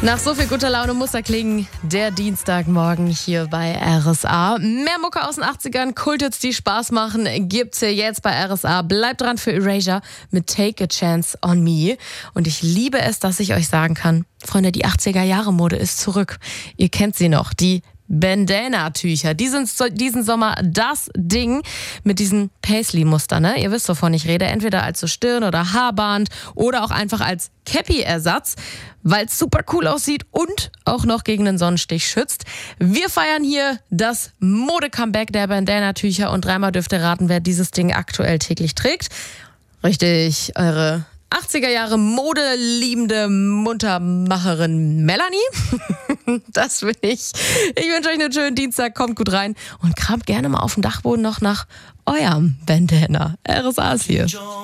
Nach so viel guter Laune muss er klingen. Der Dienstagmorgen hier bei RSA. Mehr Mucke aus den 80ern, Kulthits, die Spaß machen, gibt's hier jetzt bei RSA. Bleibt dran für Erasure mit Take a Chance on Me. Und ich liebe es, dass ich euch sagen kann, Freunde, die 80er-Jahre-Mode ist zurück. Ihr kennt sie noch, die Bandana-Tücher. Die sind diesen Sommer das Ding mit diesen Paisley-Muster, ne? Ihr wisst, wovon ich rede. Entweder als so Stirn- oder Haarband oder auch einfach als Cappy-Ersatz, weil es super cool aussieht und auch noch gegen den Sonnenstich schützt. Wir feiern hier das Mode-Comeback der Bandana-Tücher und dreimal dürft ihr raten, wer dieses Ding aktuell täglich trägt. Richtig, eure 80er Jahre modeliebende Muntermacherin Melanie. Das bin ich. Ich wünsche euch einen schönen Dienstag, kommt gut rein und kramt gerne mal auf dem Dachboden noch nach eurem Bandana. RSA ist hier.